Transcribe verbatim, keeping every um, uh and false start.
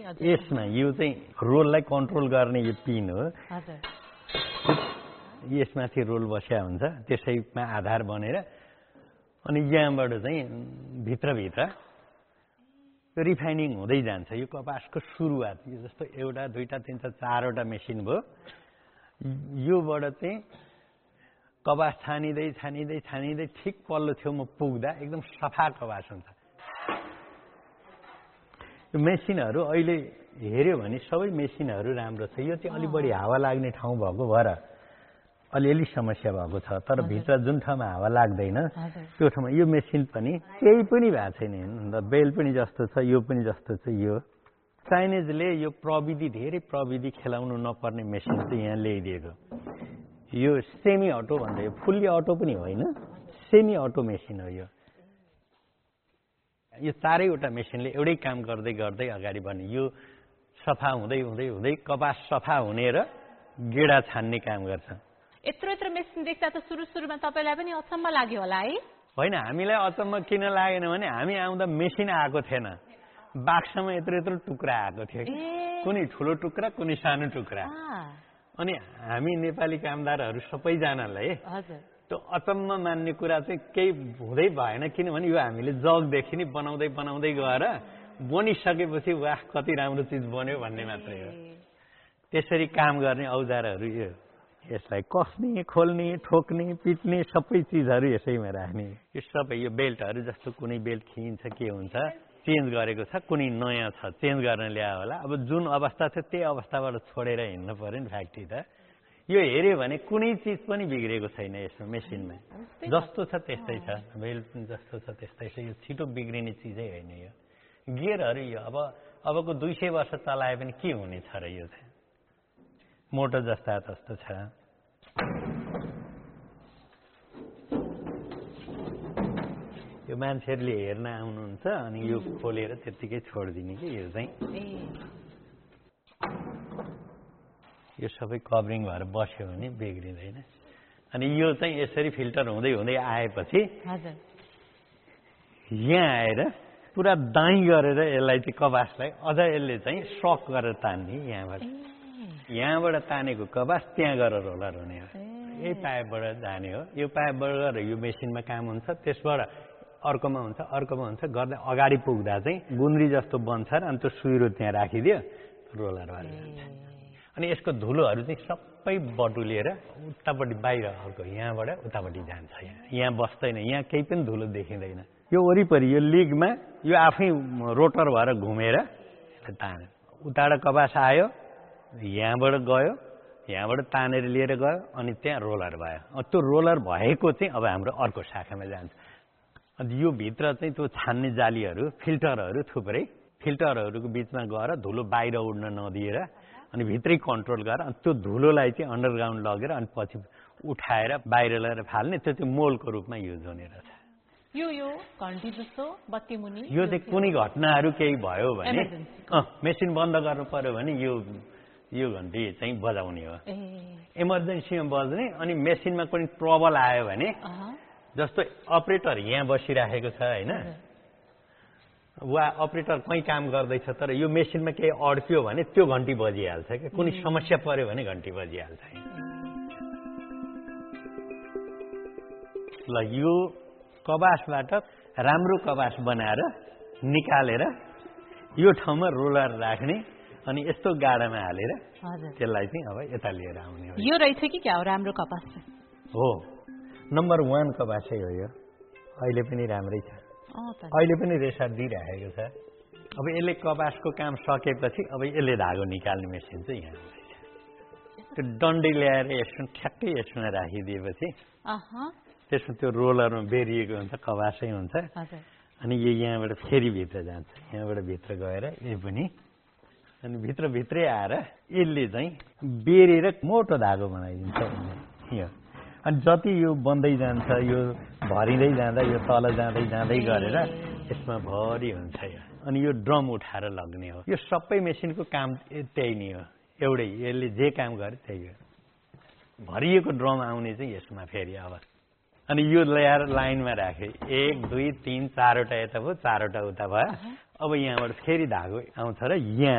यसमा यो चाहिँ रोललाई कन्ट्रोल गर्ने यो पिन हो हजुर यसमाथि रोल बस्या हुन्छ त्यसैमा आधार बनेर अनि यहाँबाट चाहिँ भित्र भित्र रिफाइनिङ हुँदै जान्छ यो कपासको सुरुवात यो जस्तो एउटा दुईटा तीनटा चारवटा मेसिन भयो योबाट चाहिँ कपास छानिँदै छानिँदै छानिँदै ठिक पल्लो छेउमा पुग्दा एकदम सफा कपास हुन्छ यो मेसिनहरू अहिले हेर्यो भने सबै मेसिनहरू राम्रो छ यो चाहिँ अलि बढी हावा लाग्ने ठाउँ भएको भएर अलिअलि समस्या भएको छ तर भित्र जुन ठाउँमा हावा लाग्दैन त्यो ठाउँमा यो मेसिन पनि केही पनि भएको छैन अन्त बेल पनि जस्तो छ यो पनि जस्तो छ यो चाइनिजले यो प्रविधि धेरै प्रविधि खेलाउनु नपर्ने मेसिन चाहिँ यहाँ ल्याइदिएको यो सेमी अटो भन्छ यो फुल्ली अटो पनि होइन सेमी अटो मेसिन हो यो यो चारैवटा मेसिनले एउटै काम गर्दै गर्दै अगाडि बढ्ने यो सफा हुँदै हुँदै हुँदै कपास सफा हुने र गेडा छान्ने काम गर्छ यत्रो यत्रो मेसिन देख्दा त सुरु सुरुमा तपाईलाई पनि अचम्म लाग्यो होला है होइन हामीलाई अचम्म किन लागेन भने हामी आउँदा मेसिन आएको थिएन बाक्समा यत्रो यत्रो टुक्रा आएको थियो कुनै ठुलो टुक्रा कुनै सानो टुक्रा अनि हामी नेपाली कामदारहरू सबैजनालाई त्यो अचम्म मान्ने कुरा चाहिँ केही हुँदै भएन किनभने यो हामीले जगदेखि नै बनाउँदै बनाउँदै गएर बनिसकेपछि वाह कति राम्रो चिज बन्यो भन्ने मात्रै हो त्यसरी काम गर्ने औजारहरू यो यसलाई कसने खोल्ने ठोक्ने पिट्ने सबै चिजहरू यसैमा राख्ने यो सबै यो बेल्टहरू जस्तो कुनै बेल्ट खिन्छ के हुन्छ चेन्ज गरेको छ कुनै नयाँ छ चेन्ज गर्न ल्यायो होला अब जुन अवस्था छ त्यही अवस्थाबाट छोडेर हिँड्नु पर्यो नि फ्याक्ट्री त यो हेऱ्यो भने कुनै चिज पनि बिग्रेको छैन यसमा मेसिनमा जस्तो छ त्यस्तै छ बेल्ट पनि जस्तो छ त्यस्तै छ यो छिटो बिग्रिने चिजै होइन यो गियरहरू यो अब अबको दुई सय वर्ष चलाए पनि के हुने छ र यो चाहिँ मोटर जस्ता जस्तो छ यो मान्छेहरूले हेर्न आउनुहुन्छ अनि यो खोलेर त्यत्तिकै छोडिदिने कि यो चाहिँ यो सबै कभरिङ भएर बस्यो भने बिग्रिँदैन अनि यो चाहिँ यसरी फिल्टर हुँदै हुँदै आएपछि यहाँ आएर पुरा दाइँ गरेर यसलाई चाहिँ कपासलाई अझ यसले चाहिँ सक गरेर तान्ने यहाँबाट यहाँबाट तानेको कपास त्यहाँ गएर रोलर हुने हो यही पाइपबाट जाने हो यो पाइपबाट गएर यो मेसिनमा काम हुन्छ त्यसबाट अर्कोमा हुन्छ अर्कोमा हुन्छ गर्दै अगाडि पुग्दा चाहिँ गुन्द्री जस्तो बन्छ र अनि त्यो सुइरो त्यहाँ राखिदियो रोलर भएर जान्छ अनि यसको धुलोहरू चाहिँ सबै बटुलिएर उतापट्टि बाहिर अर्को यहाँबाट उतापट्टि जान्छ यहाँ यहाँ बस्दैन यहाँ केही पनि धुलो देखिँदैन यो वरिपरि यो लिगमा यो आफै रोटर भएर घुमेर तान्यो उताबाट कपास आयो यहाँबाट गयो यहाँबाट तानेर लिएर गयो अनि त्यहाँ रोलर भयो त्यो रोलर भएको चाहिँ अब हाम्रो अर्को शाखामा जान्छ अनि यो भित्र चाहिँ त्यो छान्ने जालीहरू फिल्टरहरू थुप्रै फिल्टरहरूको बिचमा गएर धुलो बाहिर उड्न नदिएर अनि भित्रै कन्ट्रोल गरेर अनि त्यो धुलोलाई चाहिँ अन्डरग्राउन्ड लगेर अनि पछि उठाएर बाहिर लगेर फाल्ने त्यो चाहिँ मोलको रूपमा युज हुने रहेछ यो यो घन्टी जस्तो बत्ती मुनि यो चाहिँ कुनै घटनाहरू केही भयो भने अँ मेसिन बन्द गर्नु पर्यो भने यो यो घन्टी चाहिँ बजाउने हो इमर्जेन्सीमा बज्ने अनि मेसिनमा कुनै ट्रबल आयो भने जस्तो अपरेटर यहाँ बसिराखेको छ होइन वा अपरेटर कहीँ काम गर्दैछ तर यो मेसिनमा केही अड्क्यो भने त्यो घन्टी बजिहाल्छ क्या कुनै समस्या पर्यो भने घन्टी बजिहाल्छ ल यो कपासबाट राम्रो कपास बनाएर निकालेर यो ठाउँमा रोलर राख्ने अनि यस्तो गाडामा हालेर त्यसलाई चाहिँ अब यता लिएर आउने हो यो रहेछ कि क्या हो राम्रो कपास हो नम्बर वान कपासै हो यो अहिले पनि राम्रै छ अहिले पनि रेसा दिइराखेको छ अब यसले कपासको काम सकेपछि अब यसले धागो निकाल्ने मेसिन चाहिँ यहाँ हुँदैछ त्यो डन्डी ल्याएर यसमा ठ्याक्कै यसमा राखिदिएपछि त्यसमा त्यो रोलरमा बेरिएको हुन्छ कपासै हुन्छ अनि यो यहाँबाट फेरि भित्र जान्छ यहाँबाट भित्र गएर यो पनि अनि भित्रभित्रै आएर यसले चाहिँ बेरेर मोटो धागो बनाइदिन्छ यो अनि जति यो बन्दै जान्छ यो भरिँदै जाँदा यो तल जाँदै जाँदै गरेर यसमा भरि हुन्छ यो अनि यो ड्रम उठाएर लग्ने हो यो सबै मेसिनको काम त्यही नै हो एउटै यसले जे काम गरे त्यही हो भरिएको ड्रम आउने चाहिँ यसमा फेरि अब अनि यो ल्याएर लाइनमा राखे एक दुई तीन चारवटा यता भयो चारवटा उता भयो अब यहाँबाट फेरि धागो आउँछ र यहाँ